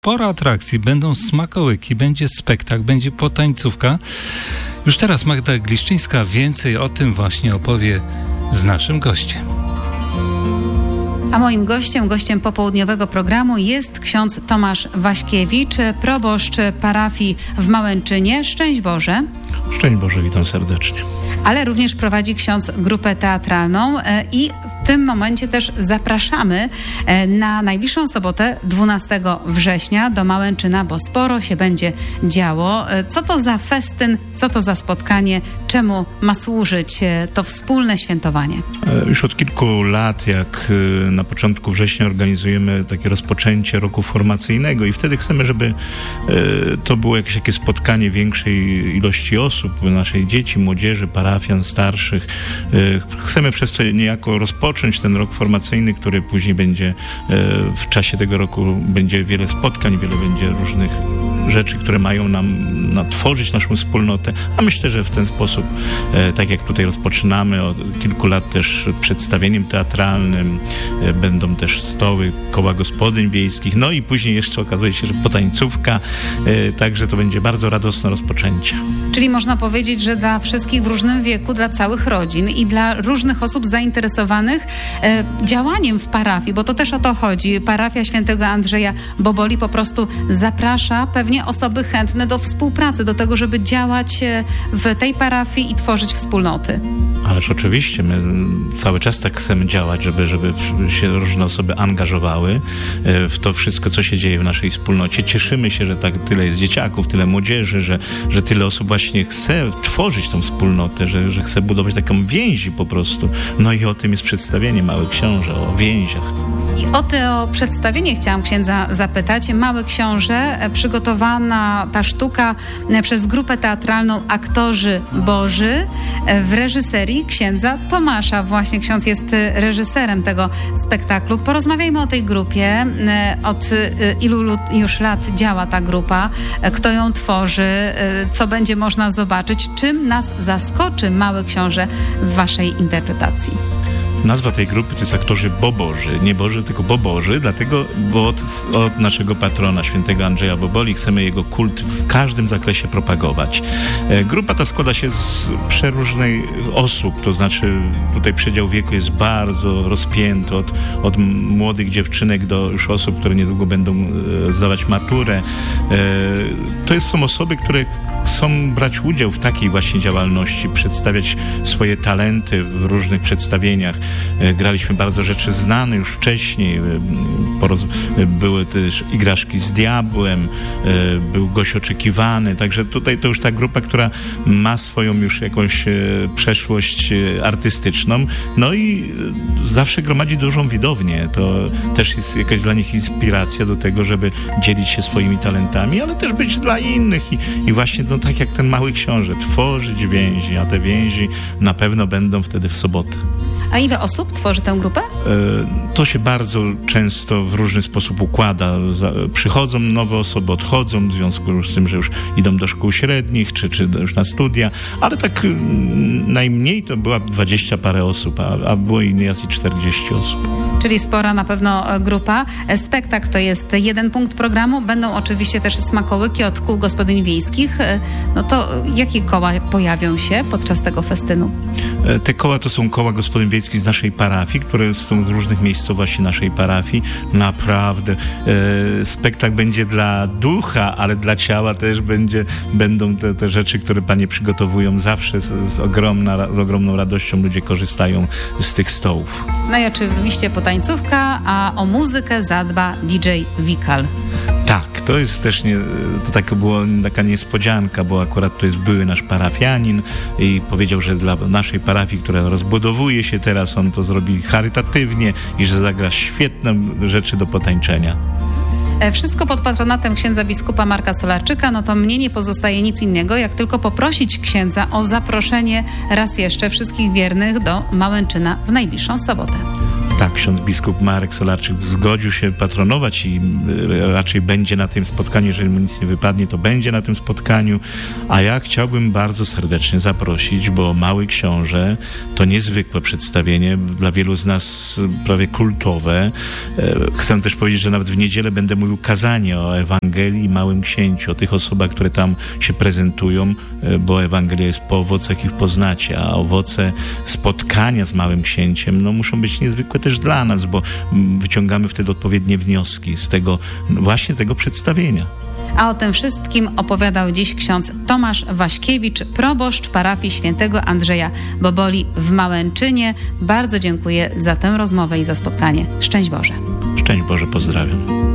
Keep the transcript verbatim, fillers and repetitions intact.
sporo atrakcji, będą smakołyki, będzie spektakl, będzie potańcówka. Już teraz Magda Gliszczyńska więcej o tym właśnie opowie z naszym gościem. A moim gościem, gościem popołudniowego programu jest ksiądz Tomasz Waśkiewicz, proboszcz parafii w Małęczynie. Szczęść Boże. Szczęść Boże, witam serdecznie. Ale również prowadzi ksiądz grupę teatralną i w tym momencie też zapraszamy na najbliższą sobotę, dwunastego września do Małęczyna, bo sporo się będzie działo. Co to za festyn, co to za spotkanie, czemu ma służyć to wspólne świętowanie? Już od kilku lat, jak na początku września organizujemy takie rozpoczęcie roku formacyjnego i wtedy chcemy, żeby to było jakieś takie spotkanie większej ilości osób, naszej dzieci, młodzieży, parafian, starszych. Chcemy przez to niejako rozpocząć ten rok formacyjny, który później będzie, w czasie tego roku będzie wiele spotkań, wiele będzie różnych rzeczy, które mają nam natworzyć naszą wspólnotę, a myślę, że w ten sposób, tak jak tutaj rozpoczynamy od kilku lat też przedstawieniem teatralnym, będą też stoły koła gospodyń wiejskich, no i później jeszcze okazuje się, że potańcówka, także to będzie bardzo radosne rozpoczęcie. Czyli można powiedzieć, że dla wszystkich w różnym wieku, dla całych rodzin i dla różnych osób zainteresowanych e, działaniem w parafii, bo to też o to chodzi. Parafia Świętego Andrzeja Boboli po prostu zaprasza pewnie osoby chętne do współpracy, do tego, żeby działać w tej parafii i tworzyć wspólnoty. Ależ oczywiście, my cały czas tak chcemy działać, żeby, żeby się różne osoby angażowały w to wszystko, co się dzieje w naszej wspólnocie. Cieszymy się, że tak tyle jest dzieciaków, tyle młodzieży, że, że tyle osób właśnie chce tworzyć tą wspólnotę, że, że chce budować taką więzi po prostu. No i o tym jest przedstawienie Mały Książę, o więziach. I o to przedstawienie chciałam księdza zapytać. Mały Książę, przygotowana ta sztuka przez grupę teatralną Aktorzy Boży w reżyserii księdza Tomasza. Właśnie ksiądz jest reżyserem tego spektaklu. Porozmawiajmy o tej grupie. Od ilu już lat działa ta grupa? Kto ją tworzy? Co będzie można zobaczyć? Czym nas zaskoczy Mały Książę w waszej interpretacji? Nazwa tej grupy to jest Aktorzy Boboży. Nie Boży, tylko Boboży, dlatego, bo od, od naszego patrona, świętego Andrzeja Boboli, chcemy jego kult w każdym zakresie propagować. E, grupa ta składa się z przeróżnych osób, to znaczy tutaj przedział wieku jest bardzo rozpięty, od, od młodych dziewczynek do już osób, które niedługo będą e, zdawać maturę. E, to jest, są osoby, które chcą brać udział w takiej właśnie działalności, przedstawiać swoje talenty w różnych przedstawieniach. Graliśmy bardzo rzeczy znane już wcześniej. Poroz... Były też Igraszki z Diabłem, był Gość Oczekiwany, także tutaj to już ta grupa, która ma swoją już jakąś przeszłość artystyczną, no i zawsze gromadzi dużą widownię. To też jest jakaś dla nich inspiracja do tego, żeby dzielić się swoimi talentami, ale też być dla innych i, i właśnie no, tak jak ten Mały Książę, tworzyć więzi, a te więzi na pewno będą wtedy w sobotę. A ile osób tworzy tę grupę? To się bardzo często w różny sposób układa. Przychodzą nowe osoby, odchodzą w związku z tym, że już idą do szkół średnich, czy, czy już na studia, ale tak najmniej to była dwadzieścia parę osób, a, a było i nieraz i czterdzieści osób. Czyli spora na pewno grupa. Spektakl to jest jeden punkt programu. Będą oczywiście też smakołyki od kół gospodyń wiejskich. No to jakie koła pojawią się podczas tego festynu? Te koła to są koła gospodyń wiejskich z naszej parafii, które są z różnych miejscowości naszej parafii. Naprawdę e, spektakl będzie dla ducha, ale dla ciała też będzie, będą te, te rzeczy, które panie przygotowują zawsze z, z, ogromna, z ogromną radością ludzie korzystają z tych stołów. No i oczywiście potańcówka, a o muzykę zadba D J Wikal. Tak, to jest też nie, to taka była taka niespodzianka, bo akurat to jest były nasz parafianin i powiedział, że dla naszej parafii, która rozbudowuje się teraz, on to zrobi charytatywnie i że zagra świetne rzeczy do potańczenia. Wszystko pod patronatem księdza biskupa Marka Solarczyka, no to mnie nie pozostaje nic innego, jak tylko poprosić księdza o zaproszenie raz jeszcze wszystkich wiernych do Małęczyna w najbliższą sobotę. Tak, ksiądz biskup Marek Solarczyk zgodził się patronować i raczej będzie na tym spotkaniu, jeżeli mu nic nie wypadnie, to będzie na tym spotkaniu, a ja chciałbym bardzo serdecznie zaprosić, bo Mały Książę to niezwykłe przedstawienie, dla wielu z nas prawie kultowe. Chcę też powiedzieć, że nawet w niedzielę będę mówił kazanie o Ewangelii i Małym Księciu, o tych osobach, które tam się prezentują, bo Ewangelia jest po owocach ich poznacie, a owoce spotkania z Małym Księciem no, muszą być niezwykłe też dla nas, bo wyciągamy wtedy odpowiednie wnioski z tego, właśnie tego przedstawienia. A o tym wszystkim opowiadał dziś ksiądz Tomasz Waśkiewicz, proboszcz parafii świętego Andrzeja Boboli w Małęczynie. Bardzo dziękuję za tę rozmowę i za spotkanie. Szczęść Boże. Szczęść Boże, pozdrawiam.